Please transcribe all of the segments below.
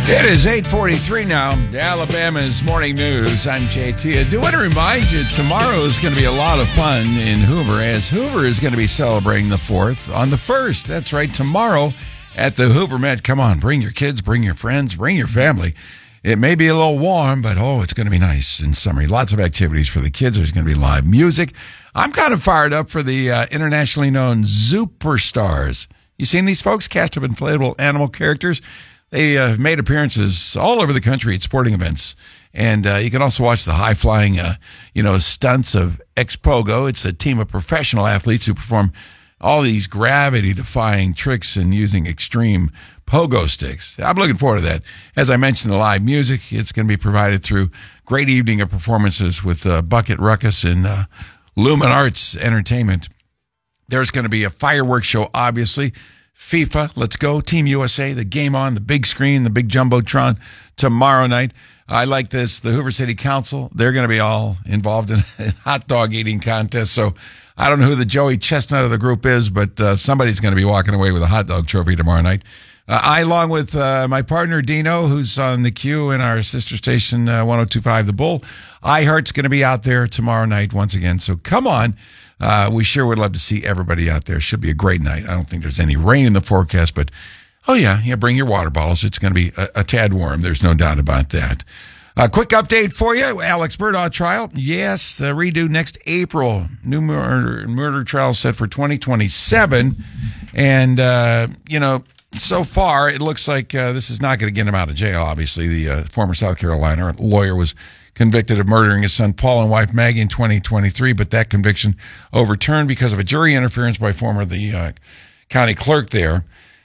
It is 8:43 now. Alabama's morning news. I'm JT. I do want to remind you, tomorrow is going to be a lot of fun in Hoover, as Hoover is going to be celebrating the 4th on the 1st. That's right, tomorrow at the Hoover Met. Come on, bring your kids, bring your friends, bring your family. It may be a little warm, but it's going to be nice and summery. Lots of activities for the kids. There's going to be live music. I'm kind of fired up for the internationally known Superstars. You seen these folks? Cast of inflatable animal characters. They have made appearances all over the country at sporting events. And you can also watch the high-flying, stunts of X-Pogo. It's a team of professional athletes who perform all these gravity-defying tricks and using extreme pogo sticks. I'm looking forward to that. As I mentioned, the live music, it's going to be provided through great evening of performances with Bucket Ruckus and Lumen Arts Entertainment. There's going to be a fireworks show, obviously. FIFA, let's go. Team USA, the game on, the big screen, the big Jumbotron tomorrow night. I like this. The Hoover City Council, they're going to be all involved in a hot dog eating contest. So I don't know who the Joey Chestnut of the group is, but somebody's going to be walking away with a hot dog trophy tomorrow night. I, along with my partner Dino, who's on the queue in our sister station, 102.5 The Bull, iHeart's going to be out there tomorrow night once again. So come on. We sure would love to see everybody out there. Should be a great night. I don't think there's any rain in the forecast, but bring your water bottles. It's going to be a tad warm. There's no doubt about that. A quick update for you. Alex Murdaugh trial. Yes, redo next April. New murder trial set for 2027. And, so far it looks like this is not going to get him out of jail. Obviously, the former South Carolina lawyer was convicted of murdering his son Paul and wife Maggie in 2023, but that conviction overturned because of a jury interference by the county clerk there.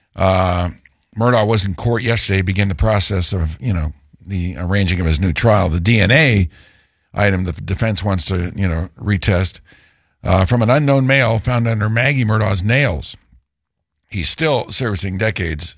Murdaugh was in court yesterday to begin the process of, the arranging of his new trial. The DNA item the defense wants to, retest from an unknown male found under Maggie Murdaugh's nails. He's still serving decades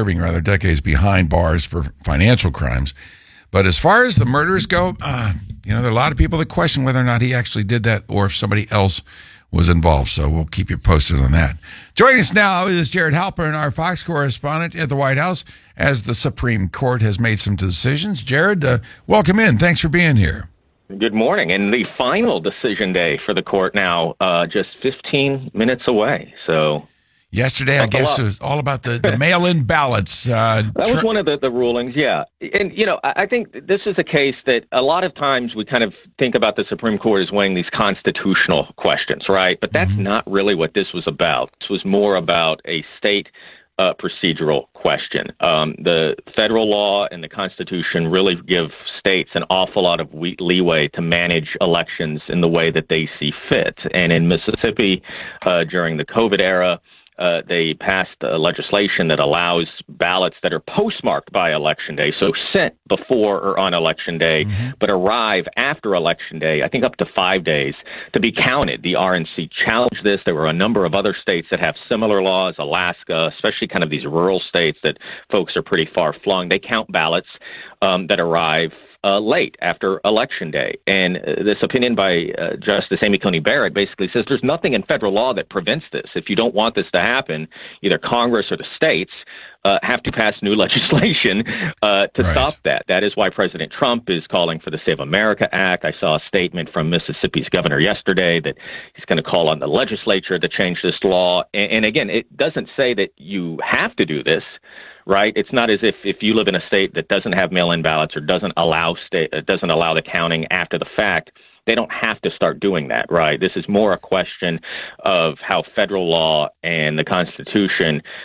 behind bars for financial crimes. But as far as the murders go, there are a lot of people that question whether or not he actually did that or if somebody else was involved. So we'll keep you posted on that. Joining us now is Jared Halpern, our Fox correspondent at the White House, as the Supreme Court has made some decisions. Jared, welcome in. Thanks for being here. Good morning. And the final decision day for the court now, just 15 minutes away. So yesterday, I guess it was all about the mail-in ballots. That was one of the rulings, yeah. And, I think this is a case that a lot of times we kind of think about the Supreme Court as weighing these constitutional questions, right? But that's not really what this was about. This was more about a state procedural question. The federal law and the Constitution really give states an awful lot of leeway to manage elections in the way that they see fit. And in Mississippi, during the COVID era, they passed legislation that allows ballots that are postmarked by Election Day, so sent before or on Election Day, but arrive after Election Day, I think up to 5 days, to be counted. The RNC challenged this. There were a number of other states that have similar laws, Alaska, especially kind of these rural states that folks are pretty far-flung. They count ballots that arrive late after Election Day. And this opinion by Justice Amy Coney Barrett basically says there's nothing in federal law that prevents this. If you don't want this to happen, either Congress or the states have to pass new legislation to stop that. That is why President Trump is calling for the Save America Act. I saw a statement from Mississippi's governor yesterday that he's going to call on the legislature to change this law. And again, it doesn't say that you have to do this. Right? It's not as if you live in a state that doesn't have mail-in ballots or doesn't allow the counting after the fact, they don't have to start doing that, right? This is more a question of how federal law and the Constitution